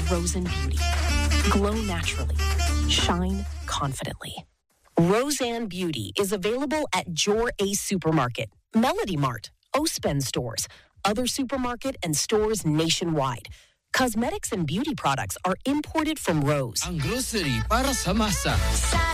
Rosen Beauty. Glow naturally. Shine confidently. Roseanne Beauty is available at Jor Ace Supermarket, Melody Mart, Ospen stores, other supermarket and stores nationwide. Cosmetics and beauty products are imported from Rose. Ang grocery para sa masa.